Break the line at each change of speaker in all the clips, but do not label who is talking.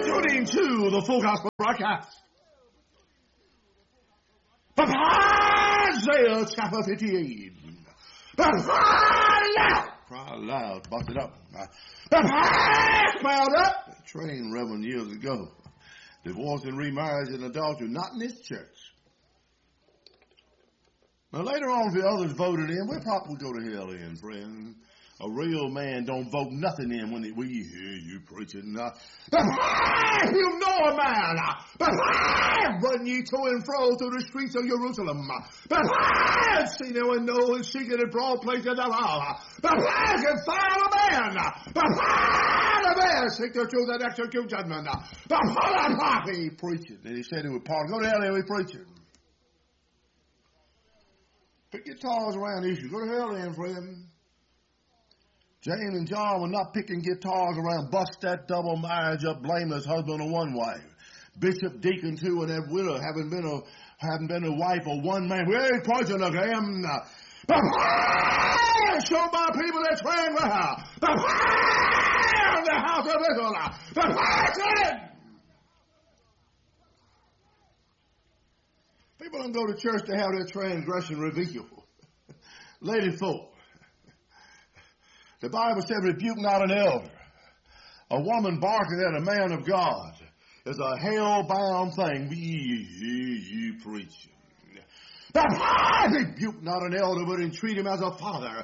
Tuning to the Full Gospel Broadcast. Isaiah chapter 58. Cry loud, bust it up. Crowd up. Trained Reverend years ago. Divorce and remarriage and adultery, not in this church. Now later on, if the others voted in, we'll probably go to hell in, friend. A real man don't vote nothing in when we hear you preaching. You know a man, run ye to and fro through the streets of Jerusalem. See no one know and seek it in broad places of the law. Can find a man. The man seek the truth and execute judgment. He preaching. And he said he would pardon. Go to hell and we preaching. Pick your guitars around issues. Go to hell then, friend. James and John were not picking guitars around, bust that double marriage up, blameless husband of one wife. Bishop, deacon too, and that widow having been a wife of one man. We ain't poison again. Show my people that train well. The house of Israel. People don't go to church to have their transgression revealed. Lady folk. The Bible said, rebuke not an elder. A woman barking at a man of God is a hell-bound thing. You preaching. Rebuke not an elder, but entreat him as a father.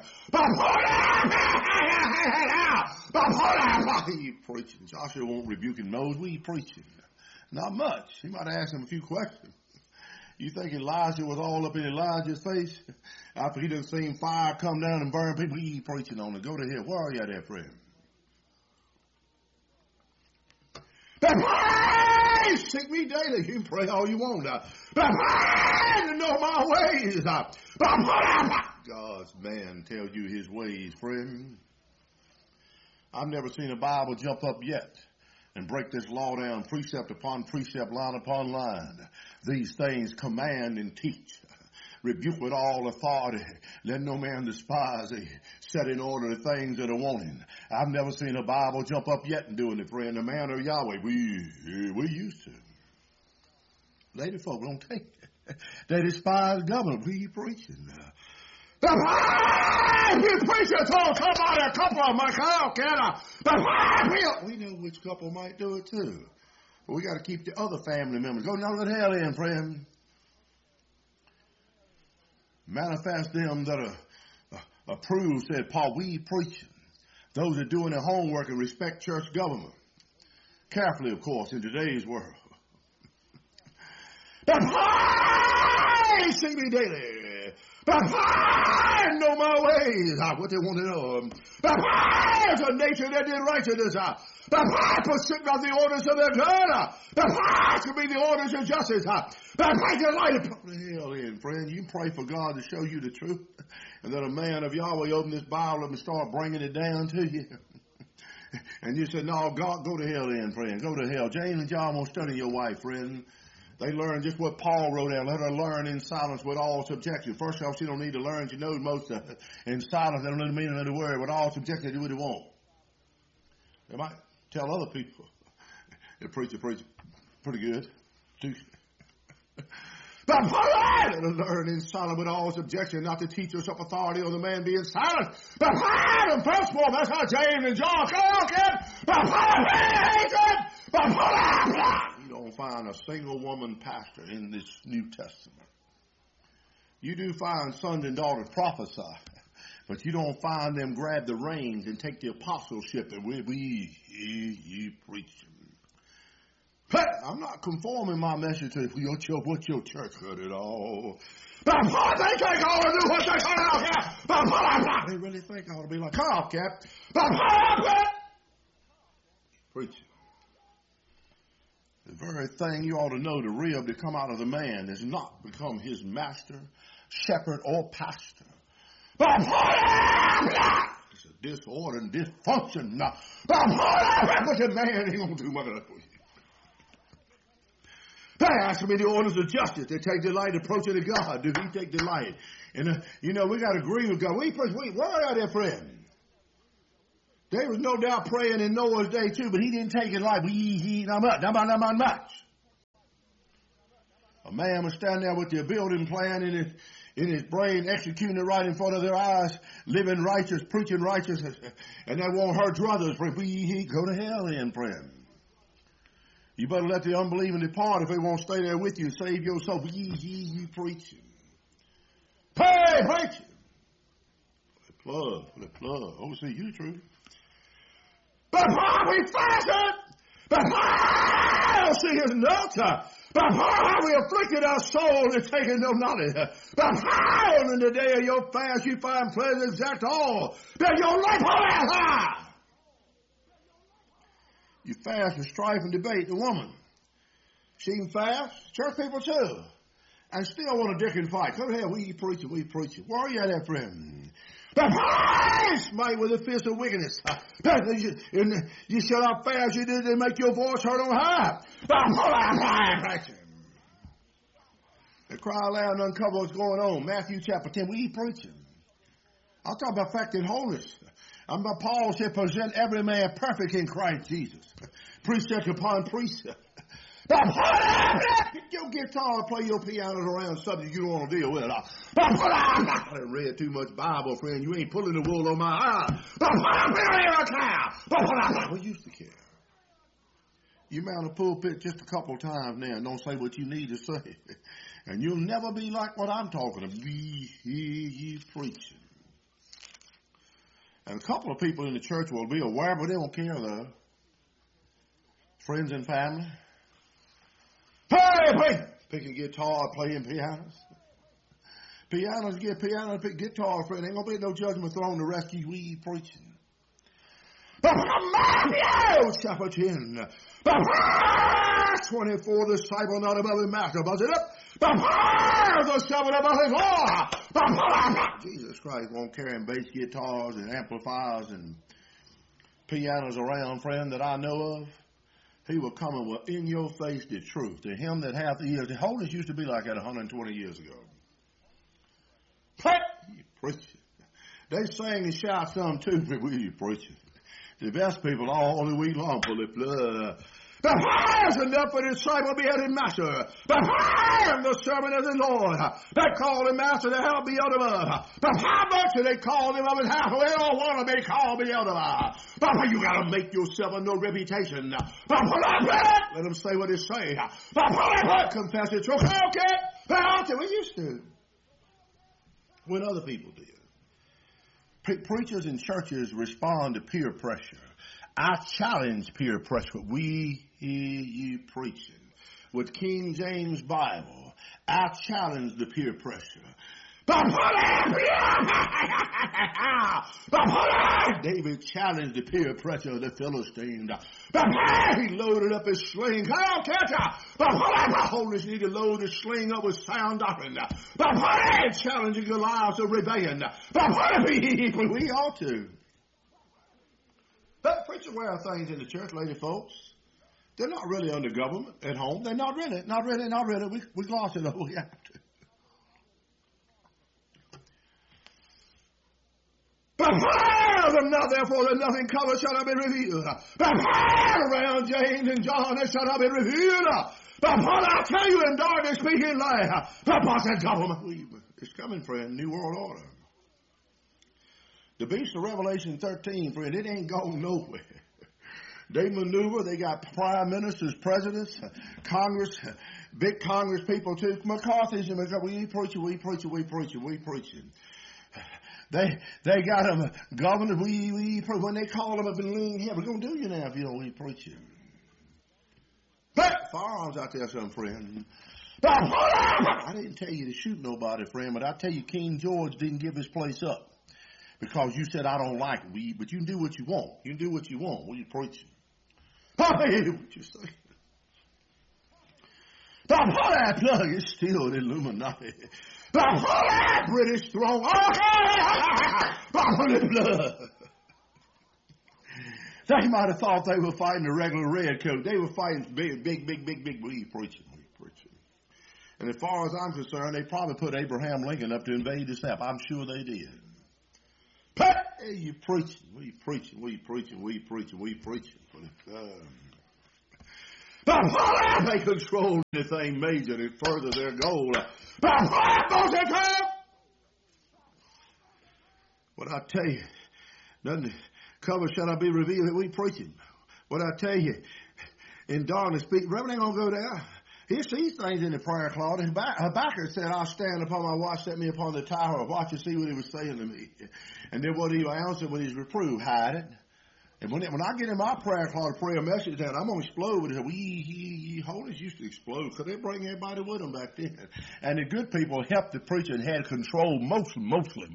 He preaching. Joshua won't rebuke him. Knows we preaching. Not much. He might ask him a few questions. You think Elijah was all up in Elijah's face? After he done seen fire come down and burn people, he preaching on it. Go to hell. Where are you at there, friend? Seek me daily. You can pray all you want. To know my ways. God's man tells you his ways, friend. I've never seen a Bible jump up yet and break this law down precept upon precept, line upon line. These things command and teach. Rebuke with all authority. Let no man despise thee. Set in order the things that are wanting. I've never seen a Bible jump up yet and doing it, friend. The man of Yahweh, we used to. Lady folk don't take it. They despise government. We preaching. You preacher told somebody, a couple of my cow can. We know which couple might do it too. But we got to keep the other family members. Go down to the hell in, friend. Manifest them that approve, said Paul, we preaching. Those that are doing their homework and respect church government. Carefully, of course, in today's world. See me daily. Know my ways. What they want to know. It's a nation that did righteousness. Forsook not the orders of their God. To be the orders of justice. Make your light upon the hell in, friend. You pray for God to show you the truth. And then a man of Yahweh open this Bible up and start bringing it down to you. And you said, no, God, go to hell in, friend. Go to hell. James and John won't study your wife, friend. They learn just what Paul wrote down. Let her learn in silence with all subjection. First off, she don't need to learn. She knows most of it. In silence, they don't know the meaning of the word. With all subjection, they do what they want. They might tell other people. The preacher pretty good. But let her learn in silence with all subjection, not to teach yourself authority on the man being silent. But and first of all, that's how James and John come on, kid. You don't find a single woman pastor in this New Testament. You do find sons and daughters prophesy, but you don't find them grab the reins and take the apostleship and you preach. Hey, I'm not conforming my message to what your church heard it all. They think I ought to do what they say out here. They really think I ought to be like Carl Cap. Preaching. The very thing you ought to know, the rib to come out of the man is not become his master, shepherd, or pastor. It's a disorder and dysfunction. But the man ain't going to do much of that for you. They ask me the orders of justice. They take delight approaching to God. Do he take delight? And, we got to agree with God. Where are you there, friend? They was no doubt praying in Noah's day too, but he didn't take it like not much. A man was standing there with their building plan in his brain, executing it right in front of their eyes, living righteous, preaching righteousness, and they won't hurt others. Go to hell then, friend. You better let the unbelieving depart if they won't stay there with you. Save your soul. You preaching. Hey, preaching. For the plug. Oh, see, you true. But how we fasted. But how see his notes. But how we afflicted our soul and taken no knowledge. But how in the day of your fast you find pleasure exact all. That your life high. You fast and strife and debate the woman. She can fast, church people too. And still want to dick and fight. Come here, we preaching. Where are you at, friend? But smite with the fist of wickedness. You shall not fast, you did, they make your voice heard on high. They cry aloud and uncover what's going on. Matthew chapter 10, we preaching. I'll talk about fact and wholeness. Paul said, present every man perfect in Christ Jesus. Precept upon precept. Get your guitar and play your pianos around something you don't want to deal with. I done read too much Bible, friend. You ain't pulling the wool on my eye. We used to care. You mount a pulpit just a couple times now and don't say what you need to say. And you'll never be like what I'm talking about. Ye preaching. And a couple of people in the church will be aware, but they don't care, though. Friends and family. Hey! Picking guitar, playing pianos. Pianos, pick guitar, friend. Ain't gonna be no judgment thrown to rescue we preaching. But Matthew chapter 10. 24, the disciple not above his master. Buzz it up. The servant above his Lord. Jesus Christ won't carry bass guitars and amplifiers and pianos around, friend, that I know of. He will come and will in your face the truth. To him that hath ears. The holiness used to be like that 120 years ago. Preaching. They sang and shout some too, but we preaching. The best people all the week long for the blood. But there's enough for the disciple be at his master. But the servant of the Lord. They call him master to help Beelzebub. But how much do they call him of his house? We don't want to be called Beelzebub. But you got to make yourself a no reputation. But let them say what they say. But confess the truth. Okay. We used to. When other people did. Preachers and churches respond to peer pressure. I challenge peer pressure. We hear you preaching. With King James Bible, I challenge the peer pressure. David challenged the peer pressure of the Philistines. He loaded up his sling. I'll catch her. Holiness need to load his sling up with sound doctrine. Challenging the lives of rebellion. We ought to. But preachers wear things in the church, lady folks. They're not really under government at home. They're not really. We gloss it over. We have to. But now therefore that nothing covered shall not be revealed. But around James and John it shall not be revealed. But what I tell you in darkness speaking light. But that government. It's coming, friend. New world order. The beast of Revelation 13, friend, it ain't going nowhere. They maneuver. They got prime ministers, presidents, Congress, big Congress people too. McCarthy's and we preaching. They got them governors. When they call them up and lean here, we're going to do you now if you don't we preaching. But firearms out there, some friend. I didn't tell you to shoot nobody, friend, but I tell you King George didn't give his place up. Because you said, I don't like it. But you can do what you want. You can do what you want. What are you preaching? What you say? That plug is still the Illuminati. That British throne. The blood. They might have thought they were fighting a regular redcoat. They were fighting big. We preaching. And as far as I'm concerned, they probably put Abraham Lincoln up to invade the steppe. I'm sure they did. Hey, you preaching, we preaching. They control anything major and further their goal. What I tell you, nothing cover shall not be revealed that we preaching. What I tell you, in darkness speak, Reverend ain't gonna go there. He sees things in the prayer closet. Habakkuk said, I'll stand upon my watch, set me upon the tower, watch and see what he was saying to me. And then what he answered when he's reproved, hide it. And when I get in my prayer closet, pray a message down, I'm going to explode with it. Holiness used to explode because they bring everybody with them back then. And the good people helped the preacher and had control mostly.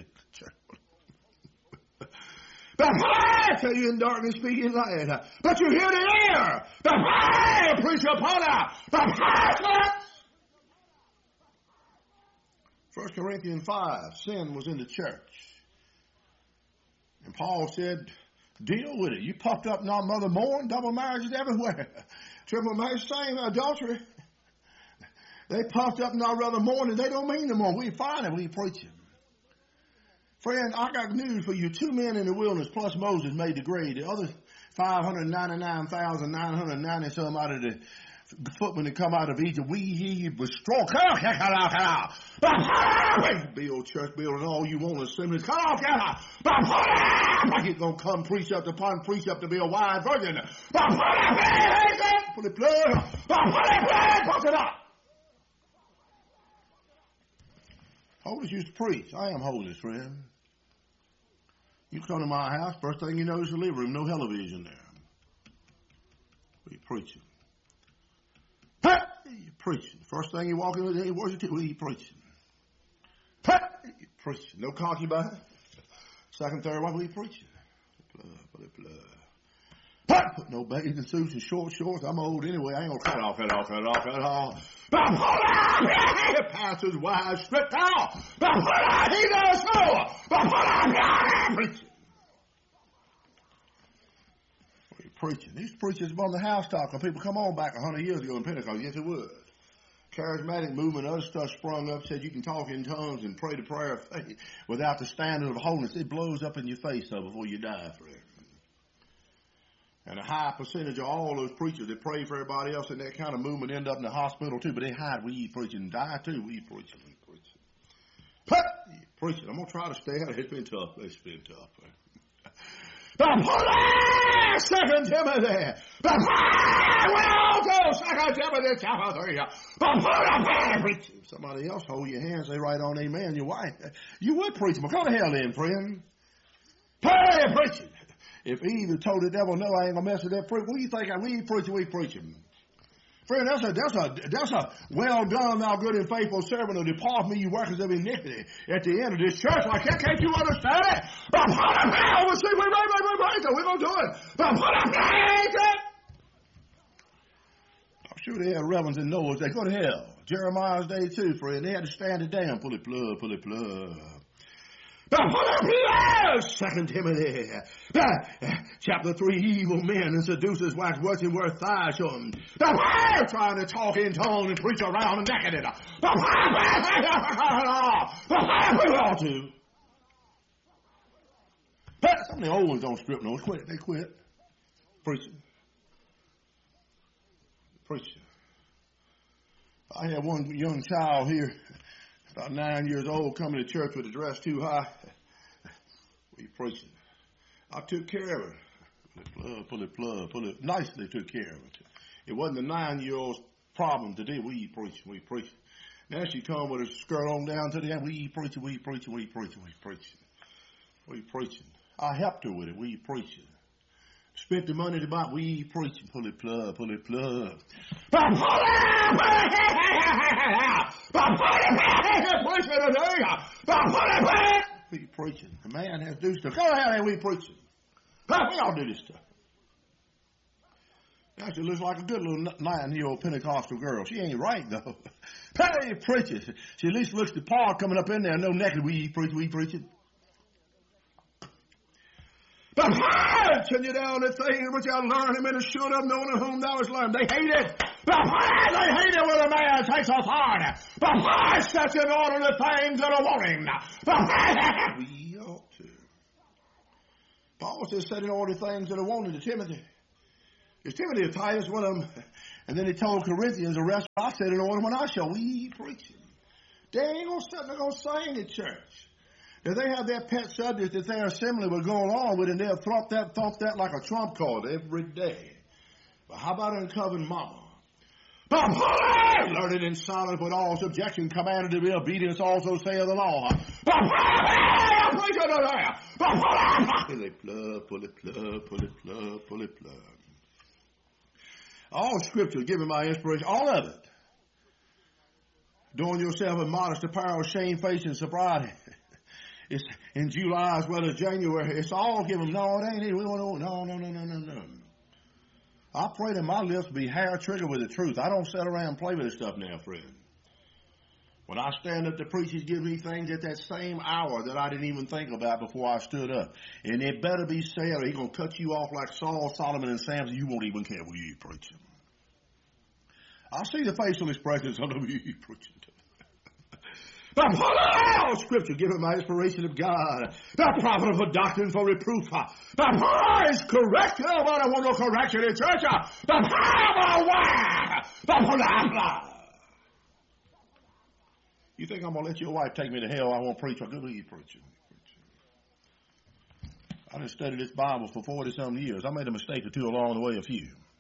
But I tell you in darkness speaking light. But you hear the air. But I preach upon her. But 1 Corinthians 5, sin was in the church. And Paul said, deal with it. You puffed up not mother mourn, double marriages everywhere. Triple marriage, same adultery. They puffed up not rather mourn, and they don't mean no more. We find it, we preach it. Friend, I got news for you. 2 men in the wilderness plus Moses made the grade. The other 599,990 some out of the footmen that come out of Egypt, we destroy. Build church building all you want assemblies. Come on, you're going to come precept upon precept to be a wide virgin. Put it blood. Put it up. Holiness used to preach. I am holiness, friend. You come to my house, first thing you know is the living room, no television there. We preaching. Hey, you preaching. First thing you walk in the day, what you preaching? Hey, you preaching. No concubine. Second, third, what we preaching? Blood. Put no bathing suits and shorts. I'm old anyway. I ain't gonna cut off. The pastor's wives stripped off. He knows so. We preaching. These preachers on the housetop when people come on back 100 years ago in Pentecost. Yes, it was. Charismatic movement, other stuff sprung up, said you can talk in tongues and pray the prayer of faith without the standard of holiness. It blows up in your face, though, before you die, friend. And a high percentage of all those preachers that pray for everybody else in that kind of movement end up in the hospital, too. But they hide. We preaching. Die, too. We preaching. Preaching. I'm going to try to stay out of it. It's been tough. Second Timothy. We'll go. 2 Timothy chapter 3. Somebody else hold your hands. Say right on amen. Your wife. You would preach. But go to hell then, friend. Preaching. If Eve had told the devil, no, I ain't going to mess with that fruit, what do you think? We preaching. Friend, that's a well done, thou good and faithful servant, or depart from me, you workers of iniquity. At the end of this church, like that, can't you understand it? We're going to do it. I'm sure they had reverends in Noah's day. Go to hell. Jeremiah's day too, friend. They had to stand it down. Pull it plug. 2 Timothy, chapter 3, evil men and seducers wax working worth thighs on. Trying to talk in tongues and preach around and naked it. We ought to. Some of the old ones don't strip nose. They quit. Preaching. I had one young child here, about 9 years old, coming to church with a dress too high. We preaching. I took care of her. Pull it. Nicely took care of it. It wasn't the 9-year-old's problem today. We preaching. Now she come with her skirt on down to the end. We preaching. I helped her with it. We preaching. Spent the money to buy. We preaching. Pull it plug. We preaching. The man has to do stuff. Go ahead and we preaching. We all do this stuff. Now she looks like a good little 9-year-old Pentecostal girl. She ain't right though. Hey, preaching. She at least looks the part coming up in there. No naked. We preaching. But turn you down the things which I learned him and should have known of whom thou hast learned. They hate it. They hate it when a man takes authority. But sets in order the things that are wanting. We ought to. Paul says, set in order things that are wanted to Timothy. Is Timothy or Titus, one of them? And then he told Corinthians, the rest I set in order when I shall be preaching. They ain't going to sing at church. If they have their pet subject that their assembly will go along with, and they'll thump that like a trump card every day. But how about uncovering mama? Learn it in silence with all subjection, commanded to be obedience, also saith the law. Pull it, plug. All scripture given by inspiration, all of it. Adorn yourself in modest apparel, shamefaced sobriety. It's in July as well as January. It's all given. No, it ain't it. We don't know. No. I pray that my lips be hair trigger with the truth. I don't sit around and play with this stuff now, friend. When I stand up to preach, he's giving me things at that same hour that I didn't even think about before I stood up. And it better be said, or he's going to cut you off like Saul, Solomon, and Samson. You won't even care who you're preaching. I see the facial expressions on who you're preaching to. The scripture given by inspiration of God, the profitable doctrine for reproof, the power is correct. Nobody want no correction in church. The power of You think I'm going to let your wife take me to hell? I won't preach. Or good you preaching. I done studied this Bible for 40-some years. I made a mistake or two along the way, a few.